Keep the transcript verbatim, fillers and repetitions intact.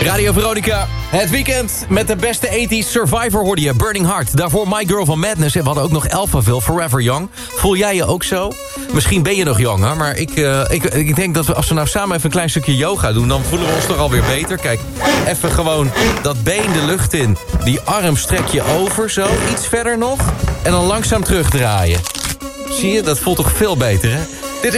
Radio Veronica, het weekend met de beste tachtig Survivor hoorde je. Burning Heart, daarvoor My Girl van Madness. En we hadden ook nog Alphaville, Forever Young. Voel jij je ook zo? Misschien ben je nog jong, hè? Maar ik, uh, ik, ik denk dat we, als we nou samen even een klein stukje yoga doen... dan voelen we ons toch alweer beter. Kijk, even gewoon dat been de lucht in. Die arm strek je over, zo, iets verder nog. En dan langzaam terugdraaien. Zie je, dat voelt toch veel beter, hè?